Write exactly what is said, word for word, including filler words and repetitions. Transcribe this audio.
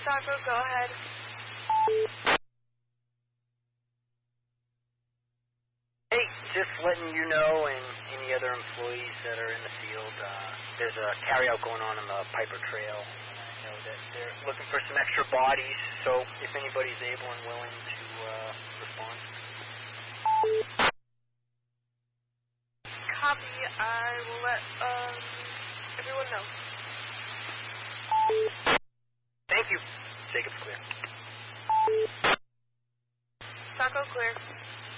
Taco, go ahead. Hey, just letting you know and any other employees that are in the field, uh, there's a carryout going on on the Piper Trail. I know that they're looking for some extra bodies, so if anybody's able and willing to uh, respond. Copy. I will let um, everyone know. Thank you. Jacob's clear. Taco, clear.